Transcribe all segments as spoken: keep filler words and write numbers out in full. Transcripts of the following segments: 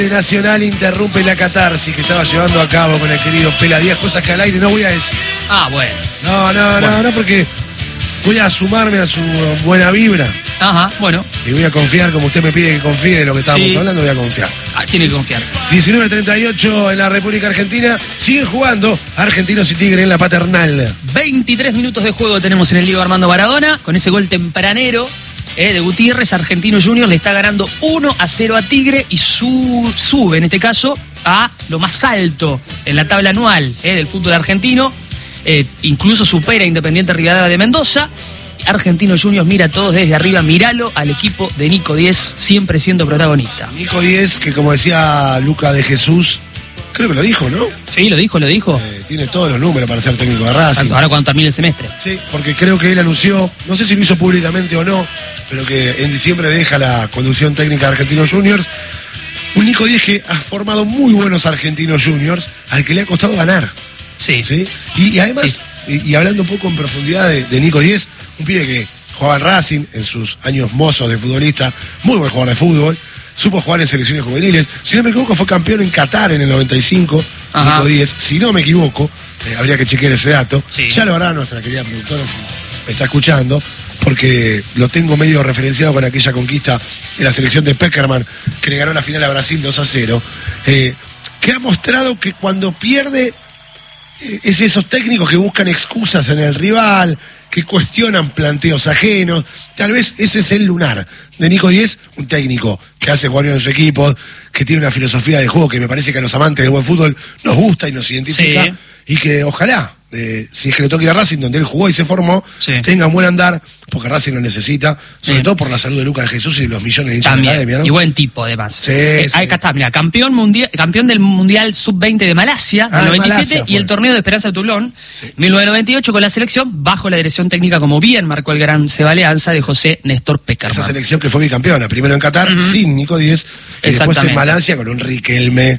Nacional interrumpe la catarsis que estaba llevando a cabo con el querido Pela Díaz, cosas que al aire no voy a decir. Ah, bueno. No, no, bueno. no, no, porque voy a sumarme a su buena vibra. Ajá, bueno. Y voy a confiar, como usted me pide que confíe en lo que estábamos Sí. hablando, voy a confiar. Ah, tiene que confiar. diecinueve treinta y ocho en la República Argentina. Siguen jugando Argentinos y Tigre en la Paternal. veintitrés minutos de juego tenemos en el Diego Armando Maradona, con ese gol tempranero eh, de Gutiérrez. Argentinos Juniors le está ganando uno a cero a Tigre y su, sube, en este caso, a lo más alto en la tabla anual eh, del fútbol argentino. Eh, incluso supera a Independiente Rivadavia de Mendoza. Argentinos Juniors mira a todos desde arriba, míralo al equipo de Nico Diez, siempre siendo protagonista. Nico Diez, que como decía Luca de Jesús, creo que lo dijo, ¿no? Sí, lo dijo, lo dijo. Eh, tiene todos los números para ser técnico de Racing. Ahora cuando termine el semestre. Sí, porque creo que él anunció, no sé si lo hizo públicamente o no, pero que en diciembre deja la conducción técnica de Argentinos Juniors. Un Nico Diez que ha formado muy buenos Argentinos Juniors, al que le ha costado ganar. Sí. ¿Sí? Y, y además, Sí. y, y hablando un poco en profundidad de, de Nico Diez, un pibe que jugaba en Racing en sus años mozos de futbolista, muy buen jugador de fútbol, supo jugar en selecciones juveniles. Si no me equivoco, fue campeón en Qatar en el noventa y cinco, Ajá. Nico Diez. Si no me equivoco, eh, habría que chequear ese dato. Sí. Ya lo hará nuestra querida productora si me está escuchando, porque lo tengo medio referenciado con aquella conquista de la selección de Peckerman, que le ganó la final a Brasil dos a cero, eh, que ha mostrado que cuando pierde eh, es esos técnicos que buscan excusas en el rival, que cuestionan planteos ajenos. Tal vez ese es el lunar de Nico Diez, un técnico que hace jugar en su equipo, que tiene una filosofía de juego que me parece que a los amantes del buen fútbol nos gusta y nos identifica, Sí. y que ojalá, eh, si es que le toque ir a Racing, donde él jugó y se formó, Sí. tenga un buen andar, porque Racing lo necesita, sobre Sí. todo por la salud de Lucas de Jesús y los millones de hinchas de la También, academia, ¿no? y buen tipo además. Sí, Eh, sí. Acá está, mira, campeón mundial, campeón del Mundial sub veinte de Malasia, Ah, del noventa y siete, Malasia y el fue. torneo de Esperanza de Toulon, Sí. mil novecientos noventa y ocho, con la selección, bajo la dirección técnica, como bien marcó el gran Seba Alianza, de José Néstor Esa Peckerman. selección que fue bicampeona, primero en Qatar, Ujú. sin Nico Diez, y después en Exactamente. Malasia con un Riquelme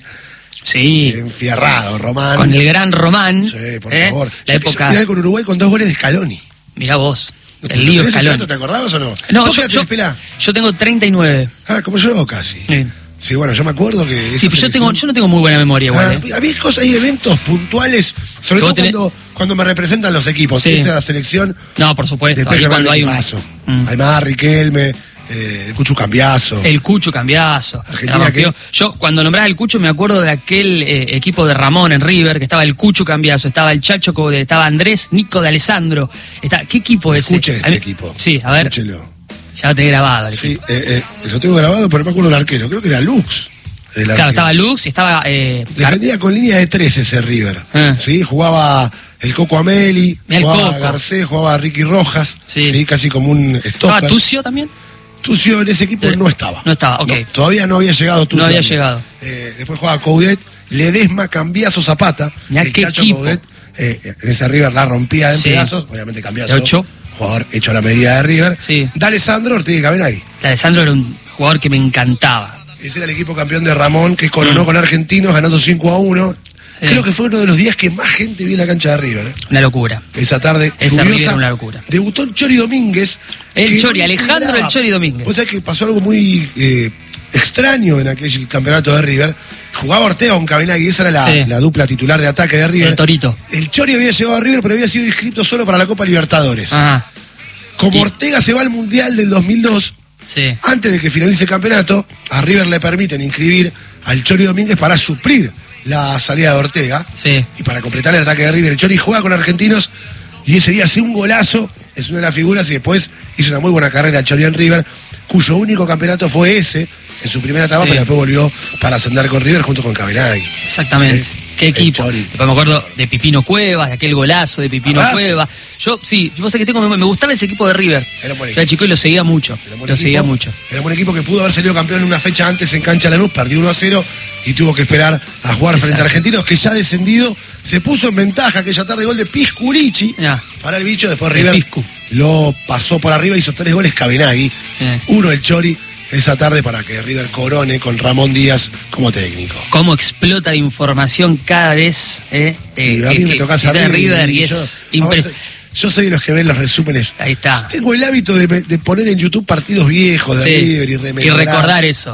Sí, enfierrado, Román. con el gran Román. Sí, por eh, favor. La época, Final con Uruguay con dos goles de Scaloni. mirá vos, ¿Lo el lío tenés ese Scaloni. dato? ¿Te acordabas o no? No, ¿Vos yo, qué yo, tenés, Pelá? yo tengo treinta y nueve. Ah, como yo casi. Sí. Sí, bueno, yo me acuerdo que esa Sí, pero yo, selección- tengo, yo no tengo muy buena memoria igual. Ah, eh. había cosas, hay eventos puntuales, sobre Que todo vos tenés- cuando, cuando me representan los equipos. Sí. Esa selección No, por supuesto. de Ahí Peckerman cuando de hay un, equipazo. Mm. Además, Riquelme, eh, el Cucho Cambiazo. El Cucho Cambiazo. Argentina La rompió. que- Yo, cuando nombrás el Cucho, me acuerdo de aquel eh, equipo de Ramón en River, que estaba el Cucho Cambiazo, estaba el Chacho Code, estaba Andrés Nico de Alessandro. Está, ¿qué equipo es ese? Escuche este A mí- equipo. Sí, a ver, Escúchelo. ya lo tenés grabado. el Sí, equipo. eh, eh, lo tengo grabado, pero no me acuerdo del arquero. Creo que era Lux. el Claro, arquero. estaba Lux y estaba... Eh, Defendía con línea de tres ese River. Ah. Sí, jugaba el Coco Ameli, Mirá el jugaba Coco. Garcés, jugaba Ricky Rojas. Sí. Sí. Casi como un ¿Estaba stopper. Tucio también? Tucio en ese equipo Eh, no estaba. no estaba, ok. todavía no había llegado Tucio. No había llegado. Eh, después jugaba Coudet, Ledesma, Cambiazo, Zapata. Mirá el qué Chacho equipo. Coudet, eh, en ese River la rompía en Sí. pedazos. Obviamente Cambiazo, De ocho. jugador hecho a la medida de River. Sí. D'Alessandro, Ortiga y Cabenagui. De Alessandro era un jugador que me encantaba. Ese era el equipo campeón de Ramón, que coronó Mm. con Argentinos, ganando cinco a uno. Sí. Creo que fue uno de los días que más gente vio en la cancha de River. ¿eh? Una locura. Esa tarde Esa River lluviosa. era una locura. Debutó el Chori Domínguez. El que Chori, no Alejandro integraba. el Chori Domínguez. O sea que pasó algo muy eh, extraño en aquel campeonato de River. Jugaba Ortega con Cabenagui, esa era la, Sí. la dupla titular de ataque de River. El Torito. El Chori había llegado a River, pero había sido inscrito solo para la Copa Libertadores. Ajá, Como y- Ortega se va al Mundial del dos mil dos, sí. antes de que finalice el campeonato, a River le permiten inscribir al Chori Domínguez para suplir la salida de Ortega. Sí. Y para completar el ataque de River, el Chori juega con Argentinos y ese día hace un golazo, es una de las figuras, y después hizo una muy buena carrera el Chori en River, cuyo único campeonato fue ese, en su primera etapa, Sí. pero después volvió para ascender con River junto con Cabenagui. Exactamente. Sí. Qué El equipo. Chori. Después me acuerdo de Pipino Cuevas, de aquel golazo de Pipino Arrasa. Cuevas. Yo, sí, yo sé que tengo, me, me gustaba ese equipo de River. Era un buen Yo era chico y lo seguía mucho. Era un buen Lo equipo. seguía mucho. Era un buen equipo que pudo haber salido campeón una fecha antes en cancha Lanús, perdió uno a cero y tuvo que esperar a jugar frente a Exacto. Argentinos, que ya descendido, se puso en ventaja aquella tarde, gol de Pisculichi Ya. para el bicho, después El River Piscu. lo pasó por arriba, hizo tres goles Cabenagui, Eh. uno el Chori esa tarde para que River corone con Ramón Díaz como técnico. Cómo explota de información cada vez. Eh, eh, Y a mí que- me que tocás de a River, River y y yo, es vamos, impre- yo soy de los que ven los resúmenes. Ahí está. Tengo el hábito de, de poner en YouTube partidos viejos de Sí. River y Y rememorar. recordar eso.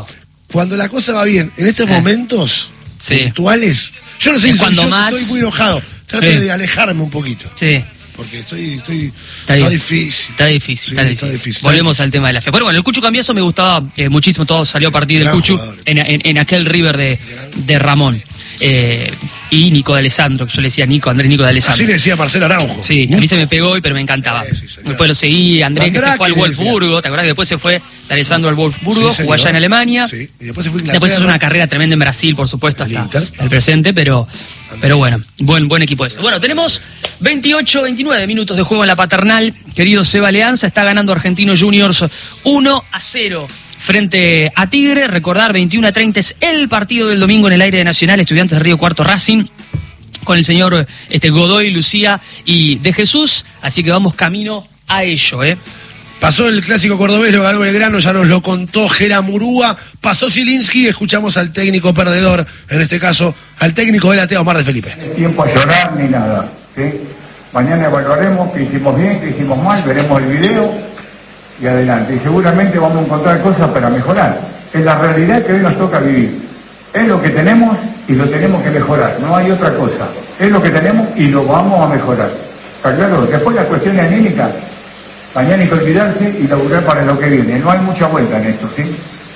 cuando la cosa va bien, en estos eh. momentos sí. puntuales, yo no sé si cuando yo más... estoy muy enojado, trato sí. de alejarme un poquito. Sí. Porque estoy, estoy está, está difícil. Está difícil, sí, está, difícil. está difícil. Volvemos está al tema de la fe. Pero bueno, el Cucho Cambiaso me gustaba eh, muchísimo, todo salió a partir del Cucho en, en, en aquel River de, de Ramón. Eh, y Nico de Alessandro, que yo le decía Nico, Andrés Nico de Alessandro. Así le decía Marcelo Araujo. Sí, Nico. a mí se me pegó hoy, pero me encantaba. Sí, sí, después lo seguí, Andrés que se fue al Wolfsburgo, ¿te acordás que después se fue de Alessandro al Wolfsburgo, sí, jugó allá en Alemania? Sí, y después se fue a Inglaterra. Después hizo una carrera tremenda en Brasil, por supuesto, hasta el, hasta el presente, pero, pero bueno, buen, buen equipo ese. Bueno, tenemos veintiocho, veintinueve minutos de juego en la Paternal. Querido Seba Alianza, está ganando Argentinos Juniors uno a cero. Frente a Tigre, recordar, veintiuno a treinta es el partido del domingo en el aire de Nacional, Estudiantes de Río Cuarto Racing, con el señor este, Godoy, Lucía y De Jesús, así que vamos camino a ello, ¿eh? Pasó el clásico cordobés, lo ganó Belgrano, ya nos lo contó Gera Murúa, pasó Zielinski, escuchamos al técnico perdedor, en este caso, al técnico del Atea, Omar de Felipe. No hay tiempo a llorar ni nada, ¿sí? Mañana evaluaremos qué hicimos bien, qué hicimos mal, veremos el video y adelante. Y seguramente vamos a encontrar cosas para mejorar. Es la realidad que hoy nos toca vivir. Es lo que tenemos y lo tenemos que mejorar. No hay otra cosa. Es lo que tenemos y lo vamos a mejorar. ¿Está claro? Después la cuestión anímica, mañana hay que olvidarse y laburar para lo que viene. No hay mucha vuelta en esto, ¿sí?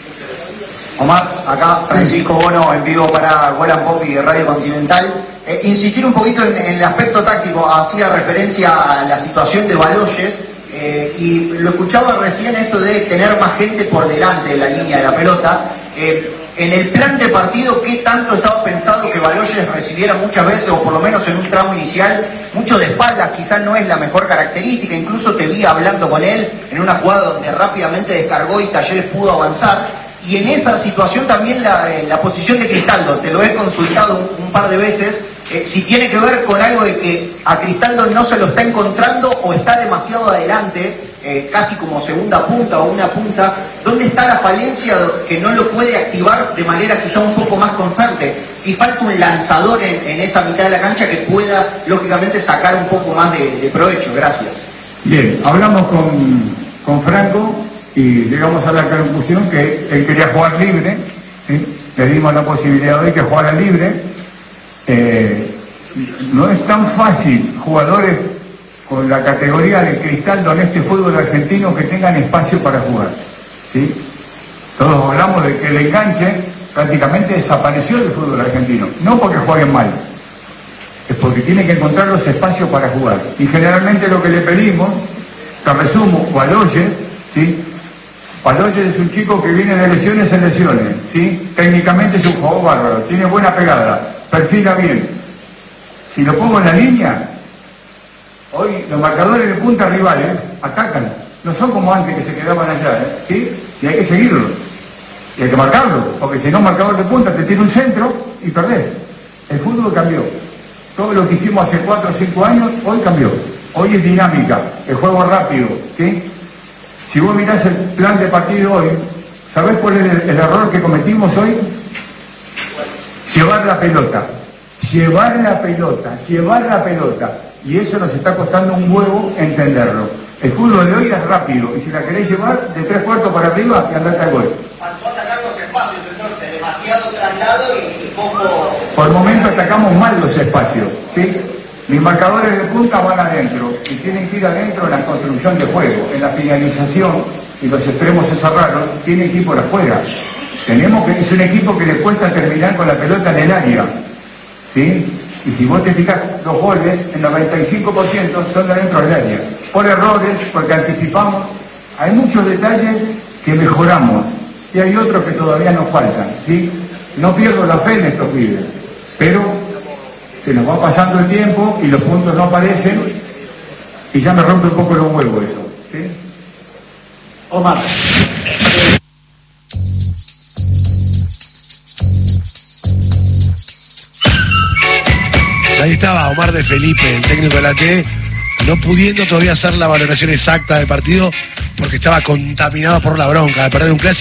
Omar, acá Francisco Bono en vivo para Gol and Pop y Radio Continental. Eh, insistir un poquito en, en el aspecto táctico, hacía referencia a la situación de Baloyes. Eh, y lo escuchaba recién esto de tener más gente por delante de la línea de la pelota. Eh, en el plan de partido, ¿qué tanto estaba pensado que Baloyes recibiera muchas veces, o por lo menos en un tramo inicial, mucho de espaldas? Quizás no es la mejor característica, incluso te vi hablando con él en una jugada donde rápidamente descargó y Talleres pudo avanzar. Y en esa situación también la, la posición de Cristaldo, te lo he consultado un, un par de veces, eh, si tiene que ver con algo de que a Cristaldo no se lo está encontrando o está demasiado adelante, eh, casi como segunda punta o una punta. ¿Dónde está la falencia que no lo puede activar de manera quizá un poco más constante? Si falta un lanzador en, en esa mitad de la cancha que pueda, lógicamente, sacar un poco más de, de provecho. Gracias. Bien, hablamos con, con Franco y llegamos a la conclusión que él quería jugar libre, ¿sí? Le dimos la posibilidad de que jugara libre. Eh, no es tan fácil jugadores con la categoría de Cristaldo en este fútbol argentino que tengan espacio para jugar, ¿sí? Todos hablamos de que el enganche prácticamente desapareció del fútbol argentino, no porque jueguen mal, es porque tienen que encontrar los espacios para jugar. Y generalmente lo que le pedimos, te resumo, Baloyes, ¿sí? Baloyes es un chico que viene de lesiones en lesiones, ¿sí? Técnicamente es un jugador bárbaro, tiene buena pegada, perfila bien. Si lo pongo en la línea, hoy los marcadores de punta rivales atacan, no son como antes que se quedaban allá, ¿eh? ¿Sí? Y hay que seguirlo, y hay que marcarlo, porque si no, marcador de punta te tiene un centro y perdés. El fútbol cambió, todo lo que hicimos hace cuatro o cinco años, hoy cambió, hoy es dinámica, el juego rápido, ¿sí? Si vos mirás el plan de partido hoy, ¿sabés cuál es el, el error que cometimos hoy? Llevar la pelota, llevar la pelota, llevar la pelota. Y eso nos está costando un huevo entenderlo. El fútbol de hoy es rápido, y si la querés llevar de tres cuartos para arriba, y andate al gol. Faltó atacar los espacios, entonces, demasiado traslado y poco... Por el momento atacamos mal los espacios, ¿sí? Mis marcadores de punta van adentro, y tienen que ir adentro en la construcción de juego, en la finalización, y los extremos se cerraron, tienen que ir por afuera. Tenemos que, es un equipo que le cuesta terminar con la pelota en el área, ¿sí? Y si vos te fijas, los goles, el noventa y cinco por ciento son de dentro del área. Por errores, porque anticipamos. Hay muchos detalles que mejoramos, y hay otros que todavía nos faltan, ¿sí? No pierdo la fe en estos pibes, pero se nos va pasando el tiempo y los puntos no aparecen, y ya me rompe un poco los huevos eso, ¿sí? Omar. Ahí estaba Omar de Felipe, el técnico de la T, no pudiendo todavía hacer la valoración exacta del partido porque estaba contaminado por la bronca de perder un clásico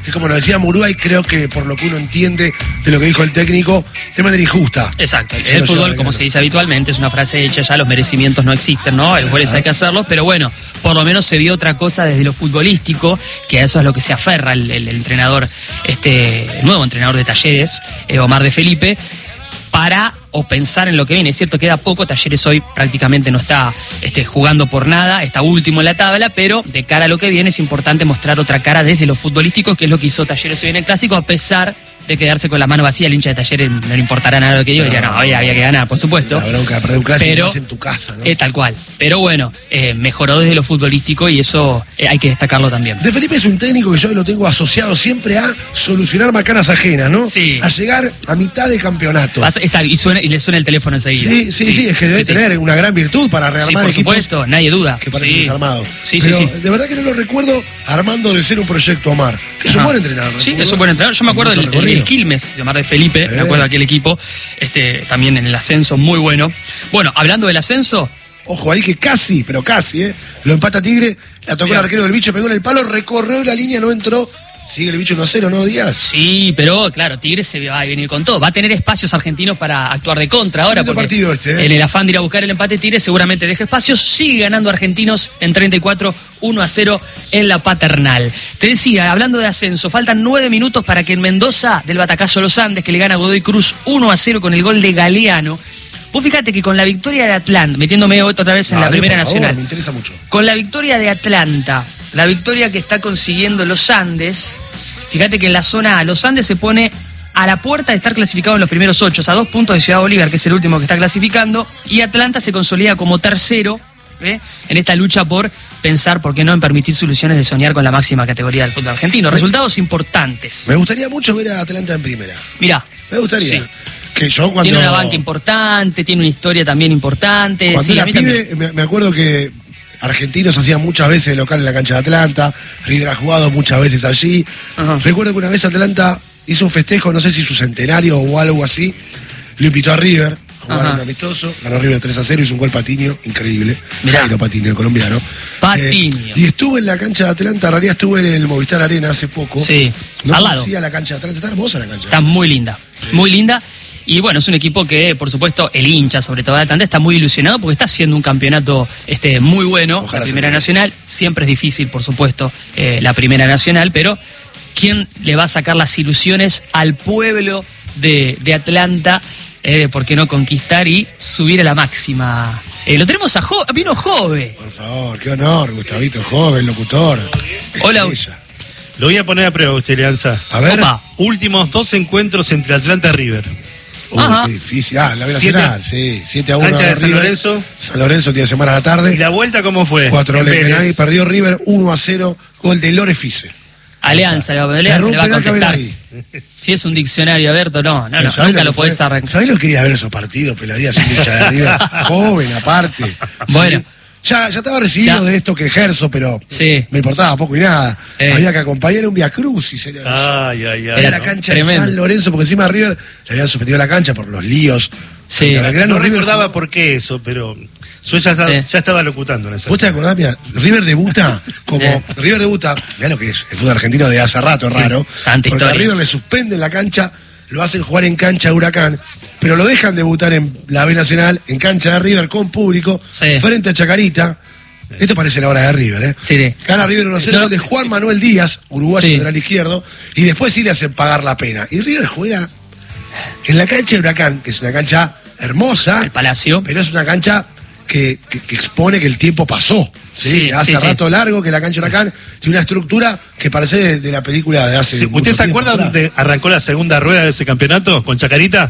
que como nos decía Uruguay, creo que por lo que uno entiende de lo que dijo el técnico, de manera injusta. Exacto. El fútbol, como se dice habitualmente, es una frase hecha ya, los merecimientos no existen, ¿no? Hay goles hay que hacerlos, pero bueno, por lo menos se vio otra cosa desde lo futbolístico, que a eso es lo que se aferra el, el, el entrenador, este, el nuevo entrenador de Talleres, eh, Omar de Felipe, para o pensar en lo que viene. Es cierto, queda poco, Talleres hoy prácticamente no está este, jugando por nada, está último en la tabla, pero de cara a lo que viene es importante mostrar otra cara desde lo futbolístico, que es lo que hizo Talleres hoy en el Clásico, a pesar de quedarse con la mano vacía. El hincha de Talleres no le importará nada lo que digo, no, diría, no, hoy había que ganar, por supuesto. La bronca de perder un clásico pero, es en tu casa, ¿no? Eh, tal cual. Pero bueno, eh, mejoró desde lo futbolístico y eso eh, hay que destacarlo también. De Felipe es un técnico que yo lo tengo asociado siempre a solucionar macanas ajenas, ¿no? Sí. A llegar a mitad de campeonato. Pasa, es, y, suena, y le suena el teléfono enseguida. Sí, sí, sí, sí, es que debe sí, tener sí. una gran virtud para rearmar sí, por equipos. Por supuesto, nadie duda. Que parecen sí. desarmados. Sí, Pero sí, sí. de verdad que no lo recuerdo armando de ser un proyecto Omar, que es un buen entrenador. Sí, es un buen entrenador. Yo me acuerdo del, del Quilmes de Omar de Felipe, sí. me acuerdo de aquel equipo, este, también en el ascenso, muy bueno. Bueno, hablando del ascenso. Ojo ahí que casi, pero casi, ¿eh? Lo empata Tigre, la tocó Mira. el arquero del Bicho, pegó en el palo, recorrió la línea, no entró. Sigue el Bicho uno cero, ¿no, Díaz? Sí, pero claro, Tigre se va a venir con todo. Va a tener espacios argentinos para actuar de contra ahora. Porque partido este, ¿eh? En el afán de ir a buscar el empate, Tigre seguramente deja espacios. Sigue ganando Argentinos en treinta y cuatro, uno a cero en la Paternal. Te decía, hablando de ascenso, faltan nueve minutos para que en Mendoza, del batacazo Los Andes, que le gana a Godoy Cruz uno a cero con el gol de Galeano. Vos fíjate que con la victoria de Atlanta, metiéndome otra vez en ah, la Primera por favor, Nacional. Me interesa mucho. Con la victoria de Atlanta, la victoria que está consiguiendo Los Andes, fíjate que en la zona A, Los Andes se pone a la puerta de estar clasificado en los primeros ocho, a dos puntos de Ciudad Bolívar, que es el último que está clasificando, y Atlanta se consolida como tercero ¿eh? en esta lucha por pensar, por qué no, en permitir soluciones de soñar con la máxima categoría del fútbol argentino. Resultados importantes. Me gustaría mucho ver a Atlanta en primera. Mirá. Me gustaría. Sí. Que yo cuando... Tiene una banca importante, tiene una historia también importante. Cuando sí, era pibe, me, me acuerdo que Argentinos hacían muchas veces de local en la cancha de Atlanta, River ha jugado muchas veces allí. Uh-huh. Recuerdo que una vez Atlanta hizo un festejo, no sé si su centenario o algo así, lo invitó a River, jugaron un amistoso, ganó River tres a cero, hizo un gol Patiño, increíble, Jairo Patiño, el colombiano. Patiño. Eh, y estuve en la cancha de Atlanta, en realidad estuve en el Movistar Arena hace poco. Sí, no al lado. conocía la cancha de Atlanta, está hermosa la cancha. Está muy linda, sí. muy linda. Y bueno, es un equipo que, por supuesto, el hincha, sobre todo de Atlanta, está muy ilusionado porque está haciendo un campeonato este, muy bueno. Ojalá la Primera Nacional. Siempre es difícil, por supuesto, eh, la Primera Nacional, pero ¿quién le va a sacar las ilusiones al pueblo de, de Atlanta? Eh, ¿Por qué no conquistar y subir a la máxima? Eh, lo tenemos a jo vino Jove. Por favor, qué honor, Gustavito Jove, el locutor. Hola. Estrella. Lo voy a poner a prueba, usted, Leanza. A ver. Opa. Últimos dos encuentros entre Atlanta y River. Uy, qué difícil. Ah, la B Nacional, sí. siete a uno. Cancha de San River. Lorenzo. San Lorenzo, tiene semana a la tarde. ¿Y la vuelta cómo fue? Cuatro goles de nadie, perdió River uno a cero, gol de Lore Fice. Alianza, le va, Alianza le va a contestar. Si es un diccionario abierto, no, no, no nunca lo, lo podés arrancar. ¿Sabés lo que quería ver esos partidos, Peladía, sin hincha de River? Joven, aparte. Bueno. Sí. Ya, ya estaba recibido ya. de esto que ejerzo, pero sí. me importaba poco y nada. Eh. Había que acompañar un Via Crucis. Era, ay, ay, ay, era no. la cancha Tremendo. de San Lorenzo, porque encima River le habían suspendido la cancha por los líos. Sí. Belgrano, no River recordaba por qué eso, pero yo ya estaba, sí. ya estaba locutando en esa. ¿Vos te acordás, mira? River debuta como... Eh. River debuta, mirá lo que es, el fútbol argentino de hace rato, es sí. raro. Tanta porque historia. a River le suspenden la cancha, lo hacen jugar en cancha de Huracán, pero lo dejan debutar en la B Nacional, en cancha de River, con público, sí. frente a Chacarita. Esto parece la hora de River, ¿eh? Sí. Gana River uno a cero, no. de Juan Manuel Díaz, uruguayo sí. lateral izquierdo, y después sí le hacen pagar la pena. Y River juega en la cancha de Huracán, que es una cancha hermosa, el Palacio, pero es una cancha que, que, que expone que el tiempo pasó. ¿sí? Sí, hace sí, rato sí. largo que la cancha de Huracán tiene una estructura que parece de, de la película de hace. Sí, ¿usted se acuerda atrás. dónde arrancó la segunda rueda de ese campeonato con Chacarita?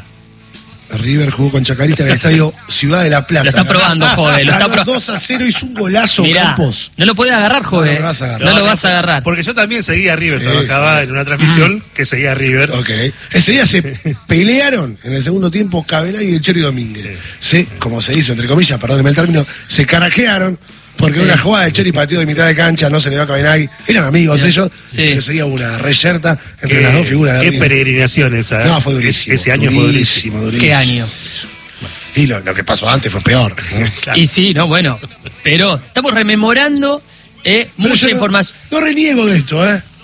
River jugó con Chacarita en el estadio Ciudad de la Plata. Lo está probando, joven. Lo está pro... dos a cero, hizo un golazo. Mirá, Campos. No lo puede agarrar, joven. No, no, lo vas a agarrar. no lo vas a agarrar. Porque yo también seguía a River, sí, trabajaba sí. en una transmisión que seguía a River. Ok. Ese día se pelearon en el segundo tiempo Cabenay y el Chori Domínguez. Sí. Se, como se dice, entre comillas, perdónenme el término, se carajearon. Porque sí. una jugada de Chori partido de mitad de cancha, no se le va a Cabenay. Eran amigos sí. ellos. Sí. Pero seguía una reyerta entre qué, las dos figuras de Qué River. peregrinación esa. No, fue durísimo. Ese año durísimo, fue durísimo. durísimo. ¿Qué año? Y lo, lo que pasó antes fue peor. Claro. Y sí, no, bueno. Pero estamos rememorando eh, mucha no, información. No reniego de esto, ¿eh?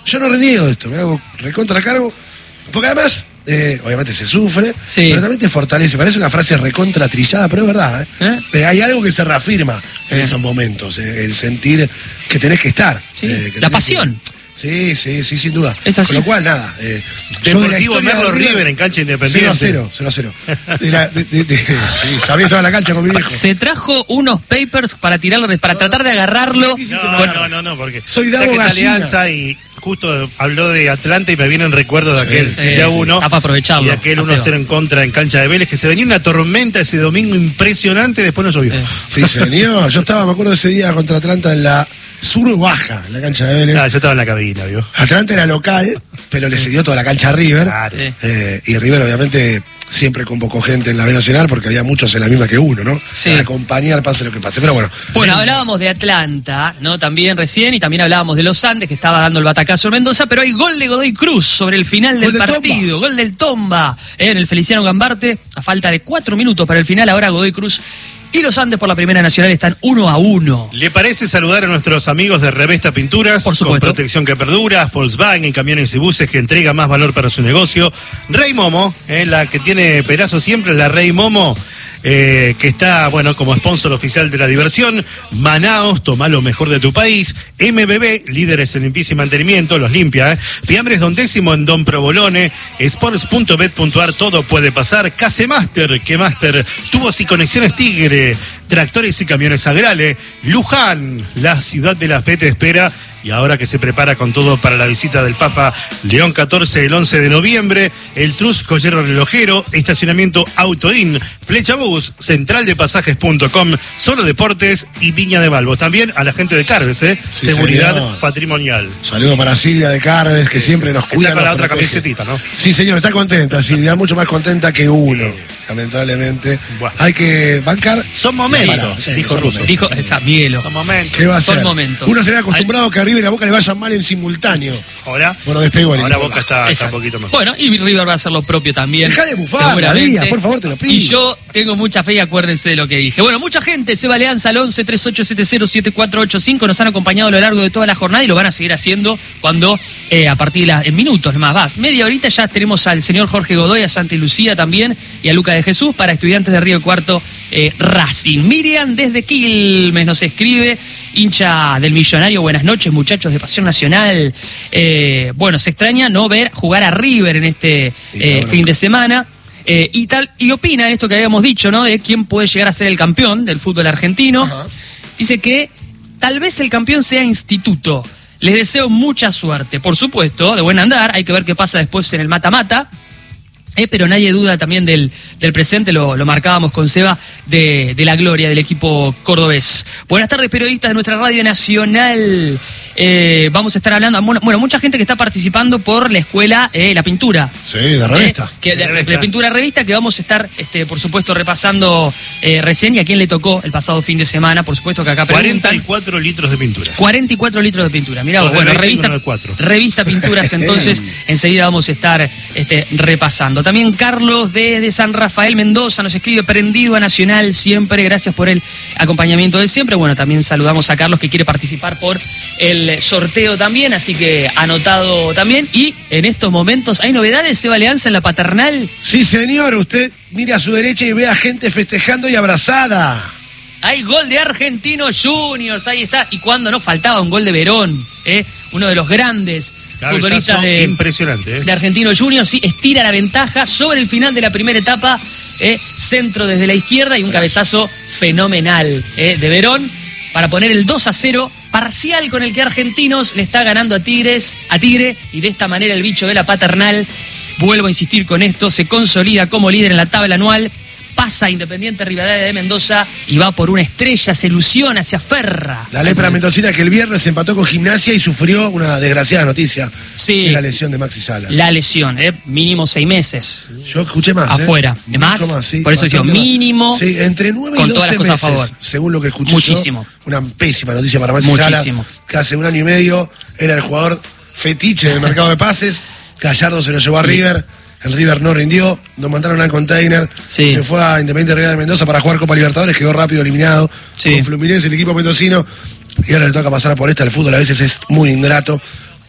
yo no reniego de esto, me hago recontra cargo, porque además, eh, obviamente se sufre, sí. pero también te fortalece. Parece una frase recontra trillada, pero es verdad, ¿eh? ¿Eh? Eh, hay algo que se reafirma en ¿Eh? esos momentos, eh, el sentir que tenés que estar. Sí. Eh, que la pasión. Que, Sí, sí, sí, sin duda. Es así. Con lo cual, nada. Eh, Deportivo Merlo River, River en cancha independiente. cero a cero. De la, de, de, de, sí, está bien toda la cancha con mi viejo. Se trajo unos papers para tirarlo, para no, tratar de agarrarlo. No, no, no, no, porque soy Davo Gallina. Alianza y justo habló de Atlanta y me vienen recuerdos de aquel sí, siete a uno. Sí, para aprovecharlo. Y aquel uno a cero en contra en cancha de Vélez, que se venía una tormenta ese domingo impresionante, después no llovió. Sí, sí se venía. Yo estaba, me acuerdo ese día contra Atlanta en la sur baja, en la cancha de Vélez. Ah, yo estaba en la cabina, ¿vio? Atlanta era local, pero le cedió toda la cancha a River. Claro. Eh, y River, obviamente, siempre convocó gente en la B Nacional, porque había muchos en la misma que uno, ¿no? Sí. Para acompañar, pase lo que pase. Pero bueno. Bueno, hablábamos de Atlanta, ¿no? También recién, y también hablábamos de los Andes, que estaba dando el batacazo en Mendoza, pero hay gol de Godoy Cruz sobre el final del partido. Gol del Tomba, eh, en el Feliciano Gambarte, a falta de cuatro minutos para el final. Ahora Godoy Cruz y los Andes por la Primera Nacional están uno a uno. ¿Le parece saludar a nuestros amigos de Revesta Pinturas? Por supuesto. Con protección que perdura, Volkswagen, camiones y buses que entrega más valor para su negocio. Rey Momo, eh, la que tiene Perazo siempre, la Rey Momo, eh, que está, bueno, como sponsor oficial de la diversión. Manaos, toma lo mejor de tu país. M B B, líderes en limpieza y mantenimiento, los limpia. Eh. Fiambres Don Décimo en Don Provolone. Sports punto bet punto ar, todo puede pasar. Casemaster, que Master, tubos y conexiones Tigre. Tractores y camiones Agrale. Luján, la ciudad de la fe te espera. Y ahora que se prepara con todo para la visita del Papa León catorce el once de noviembre, el Trus Collero Relojero, estacionamiento Autoin, Flechabús, central de pasajes punto com, Solo Deportes y Viña de Balbos. También a la gente de Carves, ¿eh? Sí, Seguridad señor. Patrimonial. Saludo para Silvia de Carves, que siempre nos cuida. Está con la nos otra protege. camisetita, ¿no? Sí, señor, está contenta, Silvia, mucho más contenta que uno. Lamentablemente. Bueno. Hay que bancar. Son momentos, Pará, sí, dijo son Russo. momentos. Dijo, esa Mielo. Son momentos. ¿Qué va a Son hacer? momentos. Uno se ve acostumbrado a que a River y a Boca le vayan mal en simultáneo. Ahora, Bueno, despegó el ahora equipo. Boca está, está un Exacto. poquito mejor. Bueno, y River va a hacer lo propio también. Dejá de bufar, seguramente. Díaz, por favor, te lo pido. Y yo tengo mucha fe y acuérdense de lo que dije. Bueno, mucha gente se va alianza al once treinta y ocho setenta siete cuatro ocho cinco. Nos han acompañado a lo largo de toda la jornada y lo van a seguir haciendo cuando, eh, a partir de las, en minutos más, va. Media horita ya tenemos al señor Jorge Godoy, a Santi Lucía también y a Luca de Jesús para Estudiantes de Río Cuarto eh, Racing. Miriam desde Quilmes nos escribe, hincha del Millonario, buenas noches muchachos de Pasión Nacional. Eh, bueno, se extraña no ver jugar a River en este eh, fin de semana. Eh, y tal, y opina esto que habíamos dicho, ¿no? De quién puede llegar a ser el campeón del fútbol argentino. Ajá. Dice que tal vez el campeón sea Instituto. Les deseo mucha suerte, por supuesto, de buen andar. Hay que ver qué pasa después en el mata-mata. Eh, pero nadie duda también del, del presente, lo, lo marcábamos con Seba, de, de la gloria del equipo cordobés. Buenas tardes, periodistas de nuestra radio nacional. Eh, vamos a estar hablando, bueno, bueno, mucha gente que está participando por la escuela, eh, la pintura. Sí, de revista. Eh, que de, Revista. de pintura revista, que vamos a estar, este, por supuesto, repasando eh, recién, y a quién le tocó el pasado fin de semana, por supuesto que acá preguntan. cuarenta y cuatro litros de pintura. cuarenta y cuatro litros de pintura. Mirá vos, Dos de bueno, veinte y revista, uno de cuatro. revista Pinturas, entonces enseguida vamos a estar este, repasando. También Carlos desde San Rafael Mendoza nos escribe, prendido a Nacional siempre, gracias por el acompañamiento de siempre. Bueno, también saludamos a Carlos que quiere participar por el sorteo también, así que anotado también. Y en estos momentos, ¿hay novedades, Seba Alianza, en la paternal? Sí, señor, usted mire a su derecha y ve a gente festejando y abrazada. Hay gol de Argentinos Juniors, ahí está. Y cuando no faltaba un gol de Verón, ¿eh? Uno de los grandes futbolistas de, impresionante, ¿eh? de Argentinos Juniors, sí, estira la ventaja sobre el final de la primera etapa, ¿eh? Centro desde la izquierda y un cabezazo fenomenal, ¿eh? De Verón para poner el dos a cero, parcial con el que Argentinos le está ganando a Tigres, a Tigre, y de esta manera el bicho de la paternal, vuelvo a insistir con esto, se consolida como líder en la tabla anual. Pasa Independiente Rivadavia de Mendoza y va por una estrella, se ilusiona, se aferra. La lepra mendocina que el viernes empató con Gimnasia y sufrió una desgraciada noticia. Sí. De la lesión de Maxi Salas. La lesión, ¿eh? Mínimo seis meses. Yo escuché más. Afuera. ¿eh? ¿Más? Mucho más, sí. Por eso decía, Bastante más. mínimo. Sí, entre nueve con y todas doce las cosas a meses, favor. según lo que escuché Muchísimo. yo. Una pésima noticia para Maxi Muchísimo. Salas, que hace un año y medio era el jugador fetiche del mercado de pases. Gallardo se lo llevó a River. El River no rindió, nos mandaron al container, Sí. se fue a Independiente Rivadavia de Mendoza para jugar Copa Libertadores, quedó rápido eliminado Sí. con Fluminense, el equipo mendocino, y ahora le toca pasar por esta. El fútbol a veces es muy ingrato.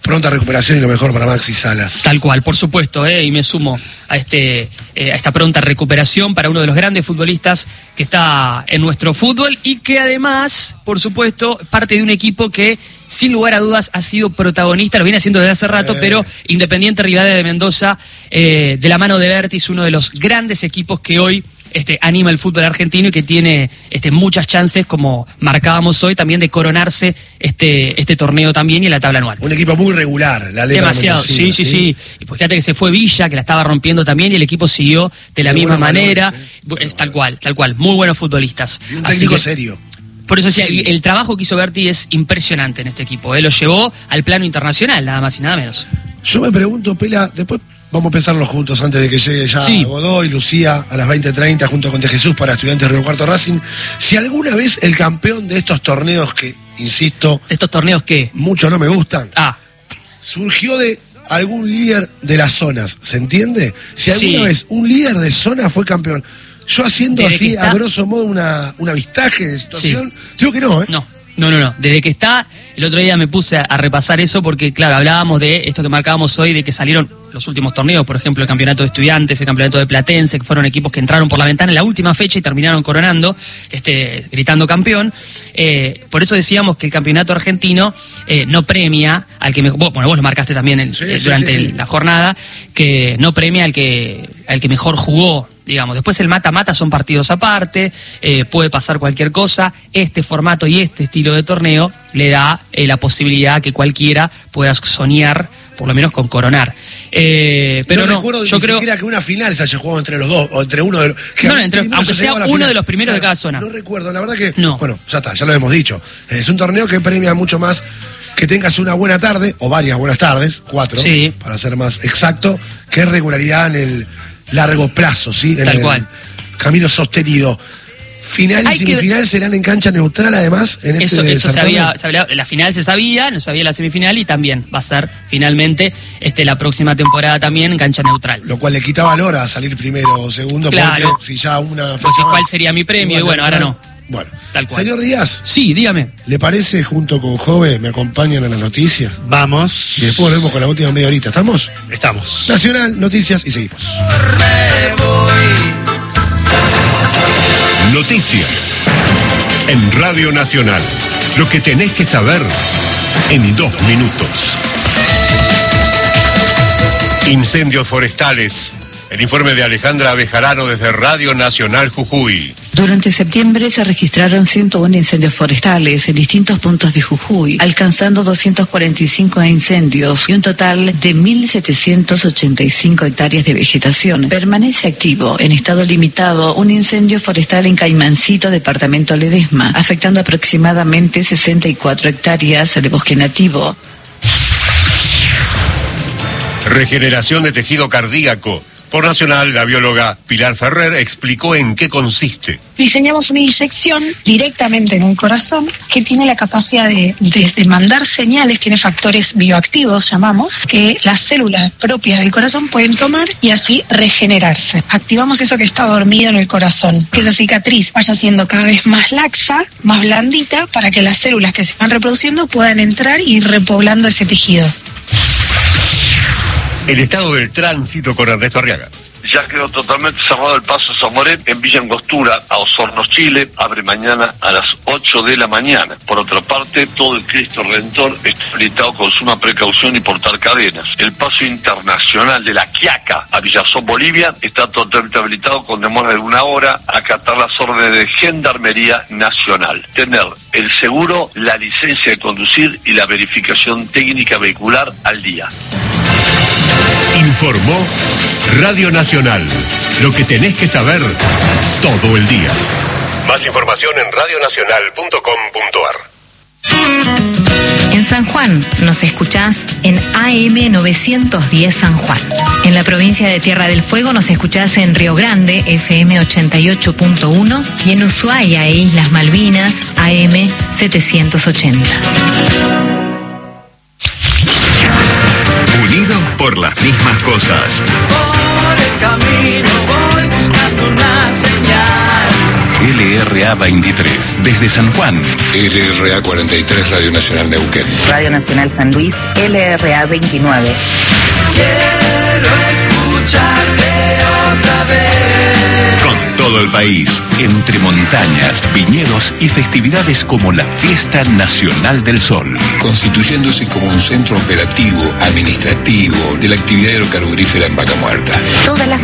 pronta recuperación y lo mejor para Maxi Salas. Tal cual, por supuesto, ¿eh? Y me sumo a este eh, a esta pronta recuperación para uno de los grandes futbolistas que está en nuestro fútbol y que además, por supuesto, parte de un equipo que sin lugar a dudas ha sido protagonista, lo viene haciendo desde hace rato, eh. pero Independiente Rivadavia de Mendoza, eh, de la mano de Bertis, uno de los grandes equipos que hoy Este, anima el fútbol argentino y que tiene este, muchas chances, como marcábamos hoy, también de coronarse este, este torneo también y en la tabla anual. Un equipo muy regular, la letra. Demasiado, sí, sí, sí, sí. Y pues fíjate que se fue Villa, que la estaba rompiendo también, y el equipo siguió de la de misma manera. Valores, ¿eh? Es tal cual, tal cual. Muy buenos futbolistas. Y un técnico serio. Por eso decía, sí. el, el trabajo que hizo Berti es impresionante en este equipo. Él lo llevó al plano internacional, nada más y nada menos. Yo me pregunto, Pela, después vamos a pensarlo juntos antes de que llegue ya sí. Godoy, Lucía, a las veinte treinta junto con De Jesús para Estudiantes Río Cuarto Racing. Si alguna vez el campeón de estos torneos que, insisto... ¿Estos torneos qué? Mucho no me gustan. Ah. Surgió de algún líder de las zonas, ¿se entiende? Si alguna sí. vez un líder de zona fue campeón, yo haciendo Desde así, está... a grosso modo, una, un avistaje de situación, sí. digo que no, ¿eh? No. No, no, no. Desde que está, el otro día me puse a, a repasar eso porque, claro, hablábamos de esto que marcábamos hoy, de que salieron los últimos torneos, por ejemplo, el campeonato de Estudiantes, el campeonato de Platense, que fueron equipos que entraron por la ventana en la última fecha y terminaron coronando, este, gritando campeón. Eh, por eso decíamos que el campeonato argentino eh, no premia al que mejor, bueno, vos lo marcaste también en, sí, eh, durante sí, sí, sí. la jornada, que no premia al que, al que mejor jugó. Digamos, después el mata-mata son partidos aparte, eh, puede pasar cualquier cosa. Este formato y este estilo de torneo le da eh, la posibilidad que cualquiera pueda soñar, por lo menos con coronar. Eh, pero no, no recuerdo yo ni creo siquiera que una final se haya jugado entre los dos, o entre uno de los... Que no, no, entre, aunque sea uno final. de los primeros claro, de cada zona. No recuerdo, la verdad que... No. Bueno, ya está, ya lo hemos dicho. Es un torneo que premia mucho más que tengas una buena tarde, o varias buenas tardes, cuatro, sí. para ser más exacto, que regularidad en el... largo plazo, ¿sí? En Tal el cual. Camino sostenido. Final y Hay semifinal que... serán en cancha neutral, además, en eso, este eso se había, se había, la final se sabía, no sabía la semifinal, y también va a ser finalmente este, la próxima temporada también en cancha neutral. Lo cual le quita valor a salir primero o segundo, claro. porque si ya una fecha pues, más, ¿cuál sería mi premio? Y bueno, ahora no. Bueno, Tal cual. Señor Díaz. Sí, dígame. ¿Le parece, junto con Jove, me acompañan a las noticias? Vamos. Y después volvemos con la última media horita. ¿Estamos? Estamos. Nacional, noticias y seguimos. Noticias. En Radio Nacional. Lo que tenés que saber en dos minutos. Incendios forestales. El informe de Alejandra Bejarano desde Radio Nacional Jujuy. Durante septiembre se registraron ciento uno incendios forestales en distintos puntos de Jujuy, alcanzando doscientos cuarenta y cinco incendios y un total de mil setecientos ochenta y cinco hectáreas de vegetación. Permanece activo, en estado limitado, un incendio forestal en Caimancito, departamento Ledesma, afectando aproximadamente sesenta y cuatro hectáreas de bosque nativo. Regeneración de tejido cardíaco. Por Nacional, la bióloga Pilar Ferrer explicó en qué consiste. Diseñamos una inyección directamente en el corazón que tiene la capacidad de, de, de mandar señales, tiene factores bioactivos, llamamos, que las células propias del corazón pueden tomar y así regenerarse. Activamos eso que está dormido en el corazón, que esa cicatriz vaya siendo cada vez más laxa, más blandita, para que las células que se están reproduciendo puedan entrar y ir repoblando ese tejido. El estado del tránsito con Ernesto Arriaga. Ya quedó totalmente cerrado el paso Zamoré en Villa Angostura, a Osorno, Chile. Abre mañana a las ocho de la mañana. Por otra parte, todo el Cristo Redentor está habilitado con suma precaución y portar cadenas. El paso internacional de La Quiaca a Villazón, Bolivia, está totalmente habilitado con demora de una hora. Acatar las órdenes de Gendarmería Nacional. Tener el seguro, la licencia de conducir y la verificación técnica vehicular al día. Informó Radio Nacional. Lo que tenés que saber todo el día. Más información en radio nacional punto com punto a r. En San Juan nos escuchás en A M novecientos diez San Juan. En la provincia de Tierra del Fuego nos escuchás en Río Grande, F M ochenta y ocho punto uno, y en Ushuaia e Islas Malvinas, A M setecientos ochenta. Unidos por las mismas cosas. Por el camino voy buscando una señal. L R R A veintitrés. Desde San Juan, L R A cuarenta y tres, Radio Nacional Neuquén. Radio Nacional San Luis, L R A veintinueve. Quiero escucharte otra vez. Con todo el país, entre montañas, viñedos y festividades como la Fiesta Nacional del Sol. Constituyéndose como un centro operativo, administrativo, de la actividad hidrocarburífera en Vaca Muerta. Todas las